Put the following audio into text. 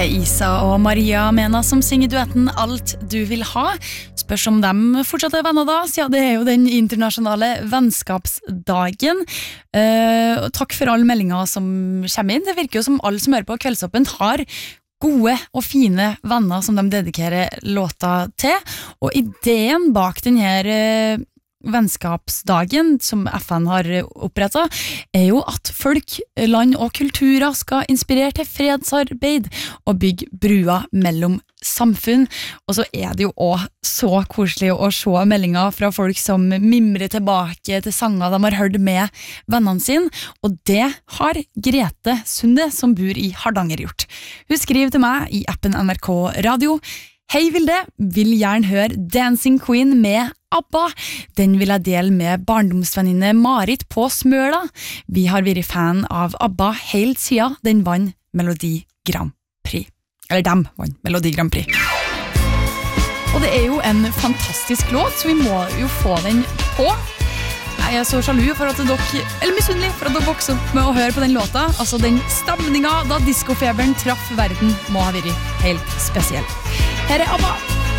Isa og Maria Mena som synger duetten Alt du vil ha. Spørs om dem fortsatt er venner da, siden det er jo den internasjonale vennskapsdagen. Takk for alle meldinger som kommer inn. Det virker jo som alle som hører på Kveldsåpen har gode og fine venner som de dedikerer låta til. Og ideen bak denne vennskapsdagen som FN har opprettet er jo at folk, land og kulturer skal inspirere til fredsarbeid og bygge brua mellom samfunn. Og så er det jo også så koselig å se meldinger fra folk som mimrer tilbake til sanger de har hørt med vennene sine, og det har Grete Sunde som bor i Hardanger gjort. Hun skriver til meg i appen NRK Radio: Hei Vilde, vil gjerne høre Dancing Queen med ABBA. Den vil jeg dele med barndomsvenninne Marit på Smøla. Vi har vært fan av ABBA helt siden den vant Melodi Grand Prix. Eller dem vant Melodi Grand Prix. Og det er jo en fantastisk låt, så vi må jo få den på. Jeg er så sjalu for at dere, eller misunnelig for at dere vokser opp med å høre på den låta. Altså den stemningen da discofeberen traff verden må ha vært helt spesiell. Her er ABBA.